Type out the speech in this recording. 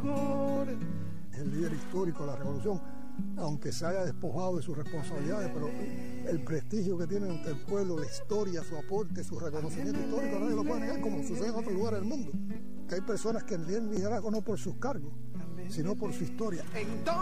El líder histórico de la revolución, aunque se haya despojado de sus responsabilidades, pero el prestigio que tiene ante el pueblo, la historia, su aporte, su reconocimiento histórico, nadie lo puede negar, como sucede en otros lugares del mundo. Que hay personas que tienen liderazgo no por sus cargos, sino por su historia.